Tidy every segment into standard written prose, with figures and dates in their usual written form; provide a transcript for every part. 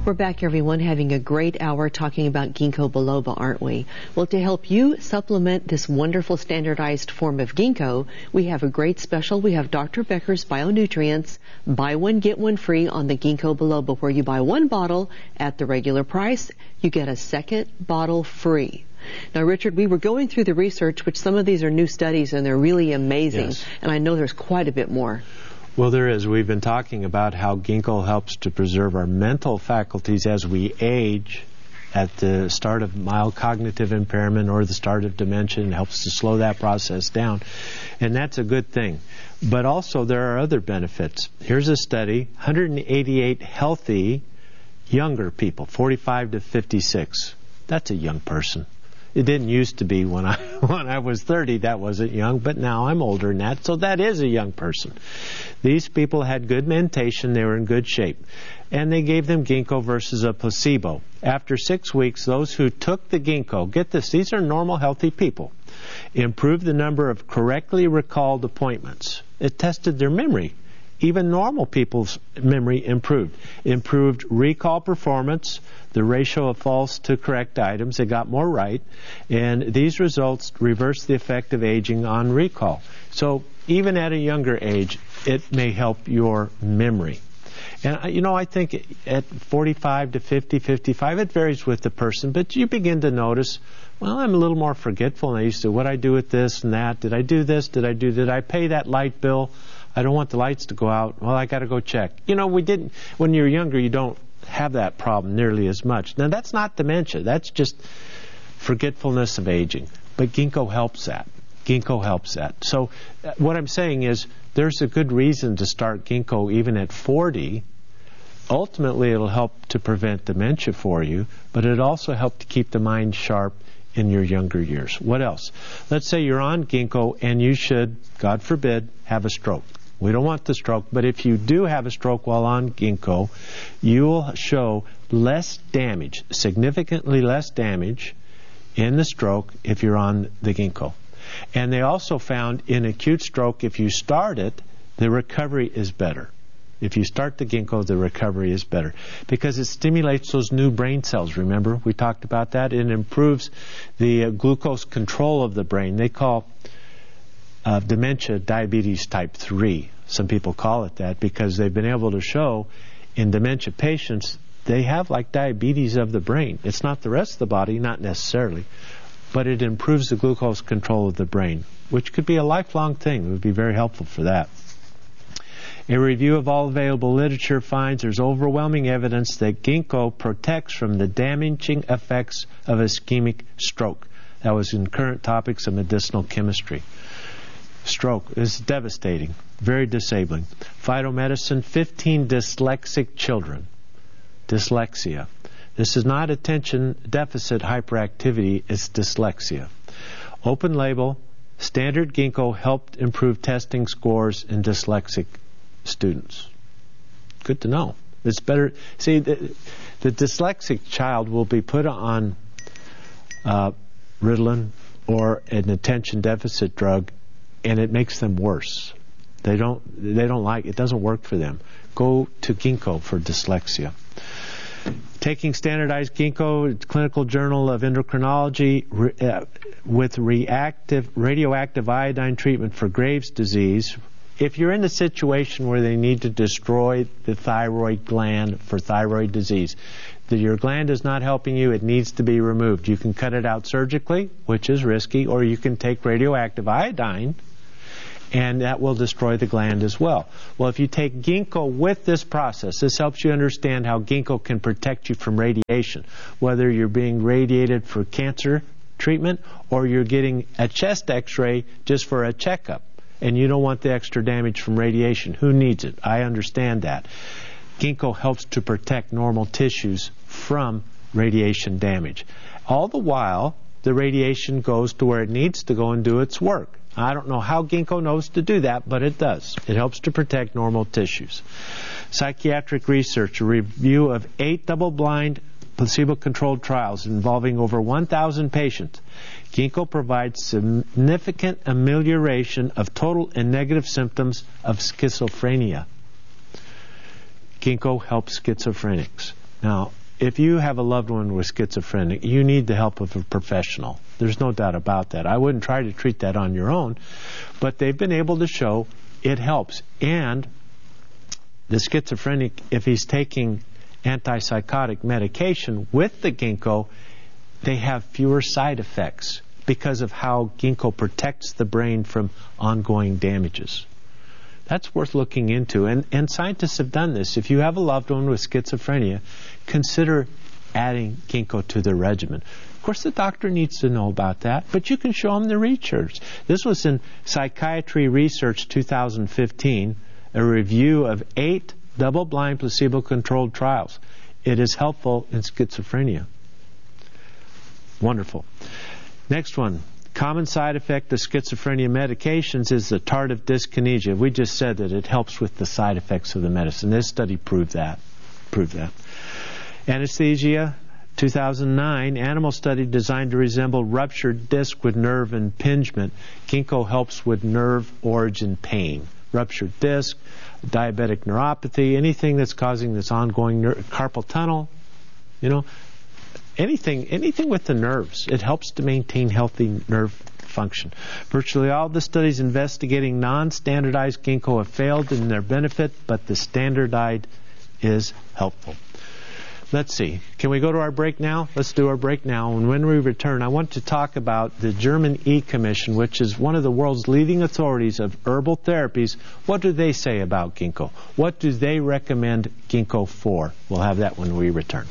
We're back, everyone, having a great hour talking about ginkgo biloba, aren't we? Well, to help you supplement this wonderful standardized form of ginkgo, we have a great special. We have Dr. Becker's Bionutrients, buy one, get one free on the ginkgo biloba, where you buy one bottle at the regular price, you get a second bottle free. Now, Richard, we were going through the research, which some of these are new studies, and they're really amazing. Yes. And I know there's quite a bit more. Well, there is. We've been talking about how ginkgo helps to preserve our mental faculties as we age at the start of mild cognitive impairment or the start of dementia, and helps to slow that process down. And that's a good thing. But also there are other benefits. Here's a study, 188 healthy younger people, 45 to 56. That's a young person. It didn't used to be when I was 30, that wasn't young, but now I'm older than that, so that is a young person. These people had good mentation, they were in good shape, and they gave them ginkgo versus a placebo. After 6 weeks, those who took the ginkgo, get this, these are normal, healthy people, improved the number of correctly recalled appointments. It tested their memory. Even normal people's memory improved. Improved recall performance, the ratio of false to correct items. They got more right. And these results reverse the effect of aging on recall. So even at a younger age, it may help your memory. And, you know, I think at 45 to 50, 55, it varies with the person. But you begin to notice, well, I'm a little more forgetful than I used to. What I do with this and that? Did I do this? Did I pay that light bill? I don't want the lights to go out. Well, I got to go check. You know, when you're younger, you don't have that problem nearly as much. Now, that's not dementia. That's just forgetfulness of aging. But ginkgo helps that. Ginkgo helps that. So what I'm saying is there's a good reason to start ginkgo even at 40. Ultimately, it'll help to prevent dementia for you, but it also helps to keep the mind sharp in your younger years. What else? Let's say you're on ginkgo and you should, God forbid, have a stroke. We don't want the stroke, but if you do have a stroke while on ginkgo, you will show less damage, significantly less damage in the stroke if you're on the ginkgo. And they also found in acute stroke, if you start it, the recovery is better. If you start the ginkgo, the recovery is better because it stimulates those new brain cells. Remember, we talked about that. It improves the glucose control of the brain. They call dementia diabetes type 3. Some people call it that because they've been able to show in dementia patients they have like diabetes of the brain. It's not the rest of the body, not necessarily, but it improves the glucose control of the brain, which could be a lifelong thing. It would be very helpful for that. A review of all available literature finds there's overwhelming evidence that ginkgo protects from the damaging effects of ischemic stroke. That was in Current Topics of Medicinal Chemistry. Stroke is devastating, very disabling. Phytomedicine, 15 dyslexic children. Dyslexia. This is not attention deficit hyperactivity, it's dyslexia. Open label, standard ginkgo helped improve testing scores in dyslexic students. Good to know. It's better. See, the dyslexic child will be put on Ritalin or an attention deficit drug, and it makes them worse. They don't like it. It doesn't work for them. Go to ginkgo for dyslexia. Taking standardized ginkgo, Clinical Journal of Endocrinology, with radioactive iodine treatment for Graves' disease. If you're in a situation where they need to destroy the thyroid gland for thyroid disease, that your gland is not helping you, it needs to be removed. You can cut it out surgically, which is risky, or you can take radioactive iodine, and that will destroy the gland as well. Well, if you take ginkgo with this process, this helps you understand how ginkgo can protect you from radiation, whether you're being radiated for cancer treatment or you're getting a chest x-ray just for a checkup, and you don't want the extra damage from radiation. Who needs it? I understand that. Ginkgo helps to protect normal tissues from radiation damage. All the while, the radiation goes to where it needs to go and do its work. I don't know how ginkgo knows to do that, but it does. It helps to protect normal tissues. Psychiatric research, a review of 8 double-blind placebo-controlled trials involving over 1,000 patients. Ginkgo provides significant amelioration of total and negative symptoms of schizophrenia. Ginkgo helps schizophrenics. Now, if you have a loved one with schizophrenia, you need the help of a professional. There's no doubt about that. I wouldn't try to treat that on your own, but they've been able to show it helps. And the schizophrenic, if he's taking antipsychotic medication with the ginkgo, they have fewer side effects because of how ginkgo protects the brain from ongoing damages. That's worth looking into. And scientists have done this. If you have a loved one with schizophrenia, consider adding ginkgo to their regimen. Of course, the doctor needs to know about that, but you can show them the research. This was in Psychiatry Research 2015, a review of 8 double-blind placebo-controlled trials. It is helpful in schizophrenia. Wonderful. Next one. Common side effect of schizophrenia medications is the tardive dyskinesia. We just said that it helps with the side effects of the medicine. This study proved that. Anesthesia, 2009, animal study designed to resemble ruptured disc with nerve impingement. Ginkgo helps with nerve origin pain. Ruptured disc, diabetic neuropathy, anything that's causing this ongoing carpal tunnel, anything with the nerves. It helps to maintain healthy nerve function. Virtually all the studies investigating non-standardized ginkgo have failed in their benefit, but the standardized is helpful. Let's see. Can we go to our break now? Let's do our break now. And when we return, I want to talk about the German E-Commission, which is one of the world's leading authorities of herbal therapies. What do they say about ginkgo? What do they recommend ginkgo for? We'll have that when we return.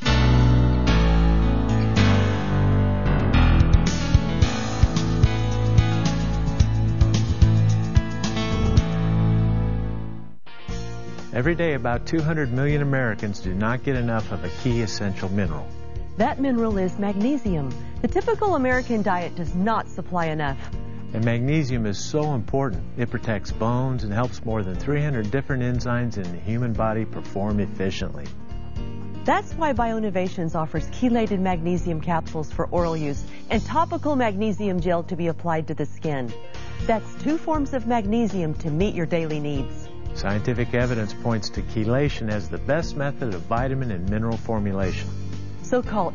Every day, about 200 million Americans do not get enough of a key essential mineral. That mineral is magnesium. The typical American diet does not supply enough. And magnesium is so important. It protects bones and helps more than 300 different enzymes in the human body perform efficiently. That's why Bioinnovations offers chelated magnesium capsules for oral use and topical magnesium gel to be applied to the skin. That's 2 forms of magnesium to meet your daily needs. Scientific evidence points to chelation as the best method of vitamin and mineral formulation. So call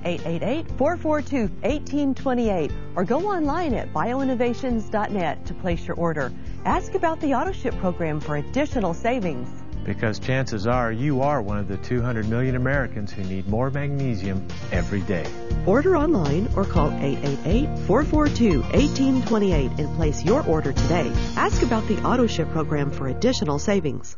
888-442-1828 or go online at bioinnovations.net to place your order. Ask about the AutoShip program for additional savings. Because chances are you are one of the 200 million Americans who need more magnesium every day. Order online or call 888-442-1828 and place your order today. Ask about the AutoShip program for additional savings.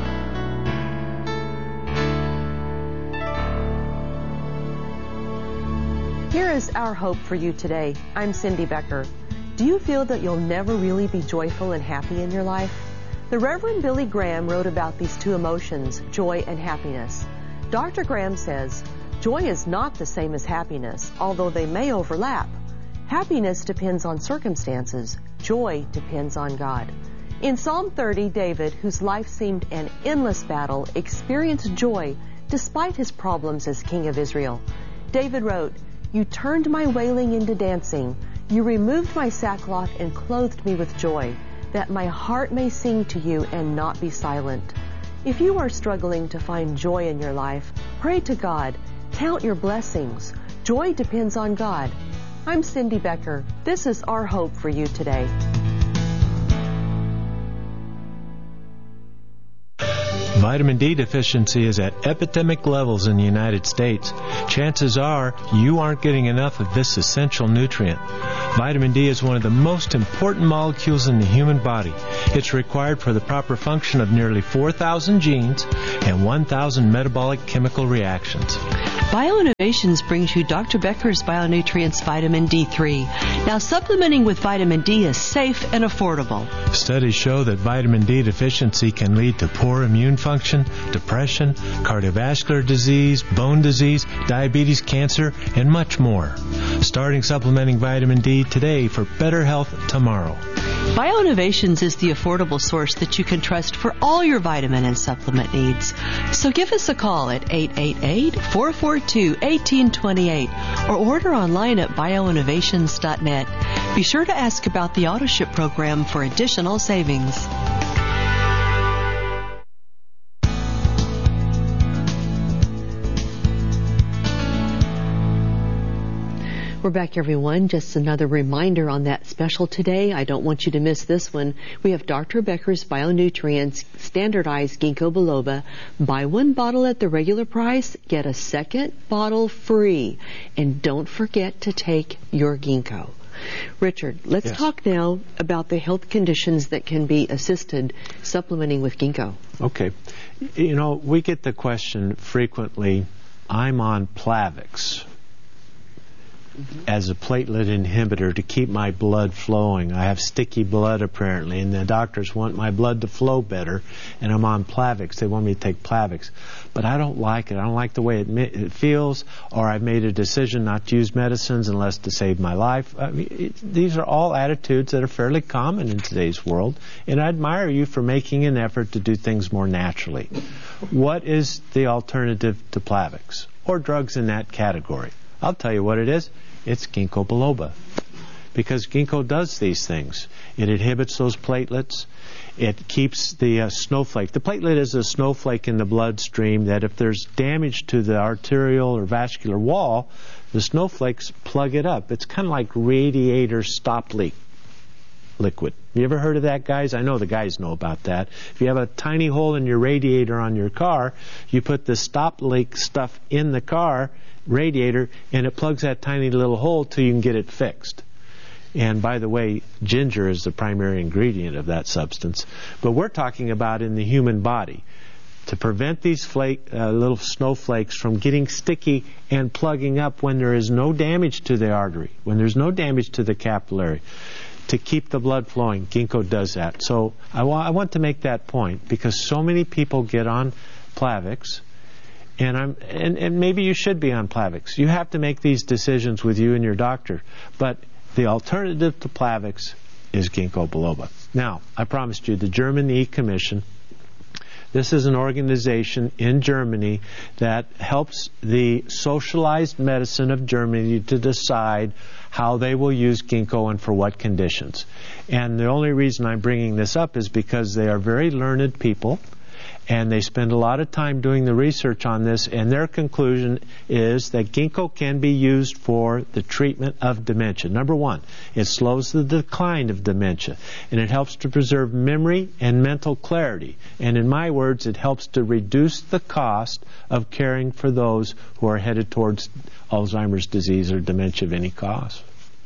Here is our hope for you today. I'm Cindy Becker. Do you feel that you'll never really be joyful and happy in your life? The Reverend Billy Graham wrote about these 2 emotions, joy and happiness. Dr. Graham says, joy is not the same as happiness, although they may overlap. Happiness depends on circumstances. Joy depends on God. In Psalm 30, David, whose life seemed an endless battle, experienced joy despite his problems as king of Israel. David wrote, "You turned my wailing into dancing. You removed my sackcloth and clothed me with joy, that my heart may sing to you and not be silent." If you are struggling to find joy in your life, pray to God. Count your blessings. Joy depends on God. I'm Cindy Becker. This is our hope for you today. Vitamin D deficiency is at epidemic levels in the United States. Chances are you aren't getting enough of this essential nutrient. Vitamin D is one of the most important molecules in the human body. It's required for the proper function of nearly 4,000 genes and 1,000 metabolic chemical reactions. Bioinnovations brings you Dr. Becker's Bionutrients Vitamin D3. Now, supplementing with vitamin D is safe and affordable. Studies show that vitamin D deficiency can lead to poor immune function, depression, cardiovascular disease, bone disease, diabetes, cancer, and much more. Starting supplementing vitamin D today for better health tomorrow. Bioinnovations is the affordable source that you can trust for all your vitamin and supplement needs. So give us a call at 888-442-1828 or order online at bioinnovations.net. Be sure to ask about the AutoShip program for additional savings. We're back, everyone. Just another reminder on that special today. I don't want you to miss this one. We have Dr. Becker's Bionutrients Standardized Ginkgo Biloba. Buy one bottle at the regular price, get a second bottle free. And don't forget to take your ginkgo. Richard, let's talk now about the health conditions that can be assisted supplementing with ginkgo. Okay. You know, we get the question frequently, I'm on Plavix as a platelet inhibitor to keep my blood flowing. I have sticky blood apparently, and the doctors want my blood to flow better, and I'm on Plavix. They want me to take Plavix. But I don't like it. I don't like the way it feels, or I've made a decision not to use medicines unless to save my life. I mean, these are all attitudes that are fairly common in today's world, and I admire you for making an effort to do things more naturally. What is the alternative to Plavix, or drugs in that category? I'll tell you what it is. It's ginkgo biloba. Because ginkgo does these things. It inhibits those platelets. It keeps the snowflake. The platelet is a snowflake in the bloodstream that if there's damage to the arterial or vascular wall, the snowflakes plug it up. It's kind of like radiator stop leak liquid. You ever heard of that, guys? I know the guys know about that. If you have a tiny hole in your radiator on your car, you put the stop leak stuff in the car radiator, and it plugs that tiny little hole till you can get it fixed. And by the way, ginger is the primary ingredient of that substance. But we're talking about in the human body to prevent these little snowflakes from getting sticky and plugging up when there is no damage to the artery, when there's no damage to the capillary. To keep the blood flowing, ginkgo does that. So I want to make that point because so many people get on Plavix. And maybe you should be on Plavix. You have to make these decisions with you and your doctor. But the alternative to Plavix is ginkgo biloba. Now, I promised you the German E-Commission. This is an organization in Germany that helps the socialized medicine of Germany to decide how they will use ginkgo and for what conditions. And the only reason I'm bringing this up is because they are very learned people. And they spend a lot of time doing the research on this, and their conclusion is that ginkgo can be used for the treatment of dementia. Number one, it slows the decline of dementia, and it helps to preserve memory and mental clarity. And in my words, it helps to reduce the cost of caring for those who are headed towards Alzheimer's disease or dementia of any cause.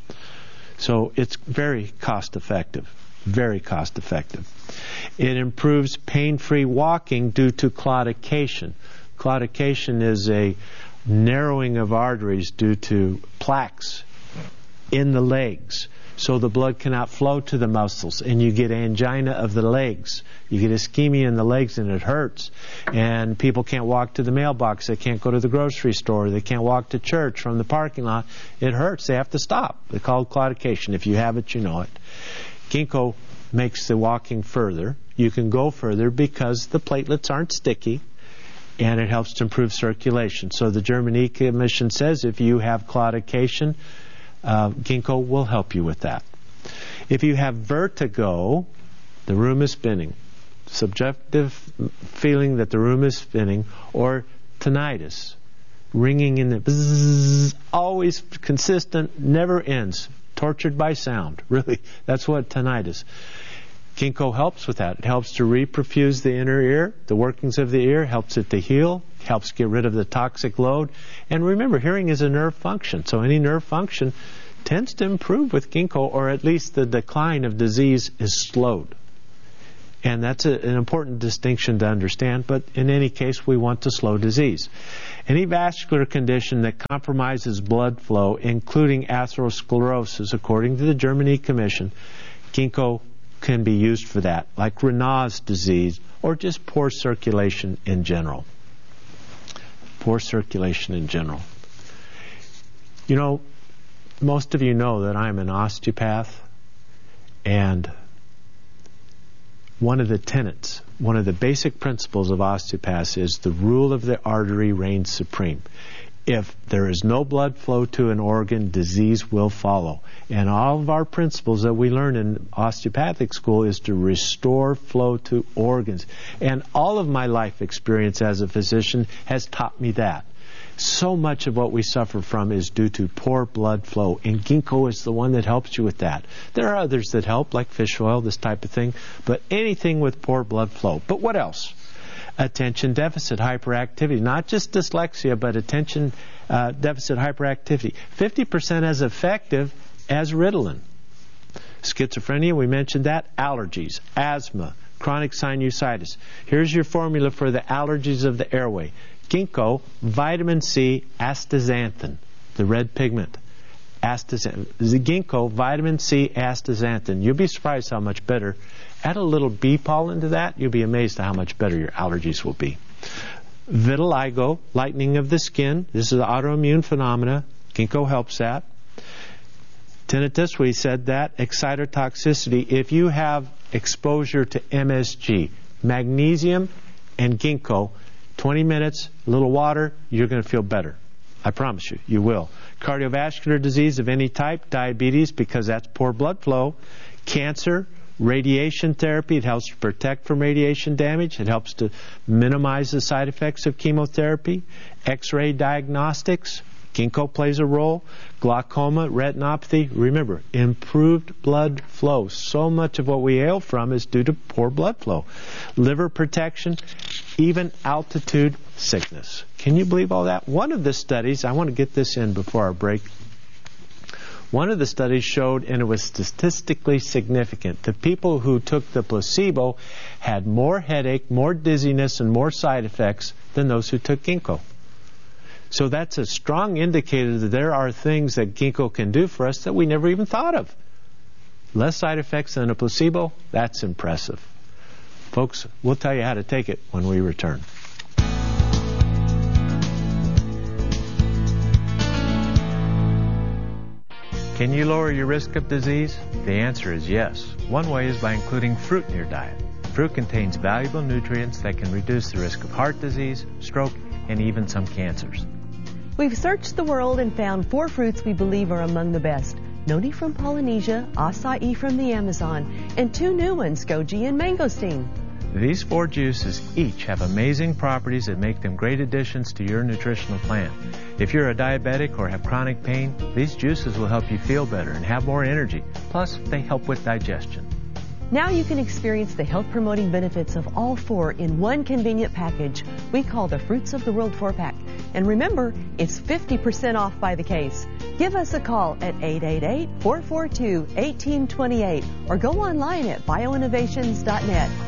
So it's very cost effective. Very cost effective. It improves pain-free walking due to claudication. Claudication is a narrowing of arteries due to plaques in the legs. So the blood cannot flow to the muscles, and you get angina of the legs. You get ischemia in the legs, and it hurts. And people can't walk to the mailbox. They can't go to the grocery store. They can't walk to church from the parking lot. It hurts. They have to stop. It's called claudication. If you have it, you know it. Ginkgo makes the walking further. You can go further because the platelets aren't sticky, and it helps to improve circulation. So the German E-Commission says if you have claudication, ginkgo will help you with that. If you have vertigo, the room is spinning, subjective feeling that the room is spinning, or tinnitus, ringing in the bzzz, always consistent, never ends. Tortured by sound, really. That's what tinnitus. Ginkgo helps with that. It helps to reperfuse the inner ear, the workings of the ear, helps it to heal, helps get rid of the toxic load. And remember, hearing is a nerve function, so any nerve function tends to improve with ginkgo, or at least the decline of disease is slowed. And that's an important distinction to understand, but in any case, we want to slow disease. Any vascular condition that compromises blood flow, including atherosclerosis, according to the German E-Commission, ginkgo can be used for that, like Raynaud's disease, or just poor circulation in general. Poor circulation in general. You know, most of you know that I'm an osteopath, and one of the tenets, one of the basic principles of osteopaths is the rule of the artery reigns supreme. If there is no blood flow to an organ, disease will follow. And all of our principles that we learn in osteopathic school is to restore flow to organs. And all of my life experience as a physician has taught me that. So much of what we suffer from is due to poor blood flow, and ginkgo is the one that helps you with that. There are others that help, like fish oil, this type of thing, but anything with poor blood flow. But what else? Attention deficit hyperactivity, not just dyslexia, but attention deficit hyperactivity. 50% as effective as Ritalin. Schizophrenia, we mentioned that. Allergies, asthma, chronic sinusitis. Here's your formula for the allergies of the airway. Ginkgo, vitamin C, astaxanthin, the red pigment. Astaxanthin. The ginkgo, vitamin C, astaxanthin. You'll be surprised how much better. Add a little bee pollen to that, you'll be amazed at how much better your allergies will be. Vitiligo, lightening of the skin. This is an autoimmune phenomena. Ginkgo helps that. Tinnitus, we said that. Excitotoxicity, if you have exposure to MSG, magnesium and ginkgo, 20 minutes, a little water, you're going to feel better. I promise you, you will. Cardiovascular disease of any type, diabetes, because that's poor blood flow. Cancer, radiation therapy, it helps to protect from radiation damage. It helps to minimize the side effects of chemotherapy. X-ray diagnostics, ginkgo plays a role. Glaucoma, retinopathy, remember, improved blood flow. So much of what we ail from is due to poor blood flow. Liver protection, even altitude sickness. Can you believe all that? One of the studies, I want to get this in before our break. One of the studies showed, and it was statistically significant, the people who took the placebo had more headache, more dizziness, and more side effects than those who took ginkgo. So that's a strong indicator that there are things that ginkgo can do for us that we never even thought of. Less side effects than a placebo, that's impressive. Folks, we'll tell you how to take it when we return. Can you lower your risk of disease? The answer is yes. One way is by including fruit in your diet. Fruit contains valuable nutrients that can reduce the risk of heart disease, stroke, and even some cancers. We've searched the world and found 4 fruits we believe are among the best. Noni from Polynesia, acai from the Amazon, and 2 new ones, goji and mangosteen. These 4 juices each have amazing properties that make them great additions to your nutritional plan. If you're a diabetic or have chronic pain, these juices will help you feel better and have more energy. Plus, they help with digestion. Now you can experience the health-promoting benefits of all 4 in one convenient package we call the Fruits of the World 4-Pack. And remember, it's 50% off by the case. Give us a call at 888-442-1828 or go online at bioinnovations.net.